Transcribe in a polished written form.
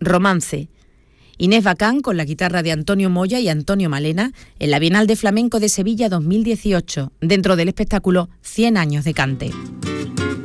Romance. Inés Bacán con la guitarra de Antonio Moya y Antonio Malena en la Bienal de Flamenco de Sevilla 2018, dentro del espectáculo 100 años de cante.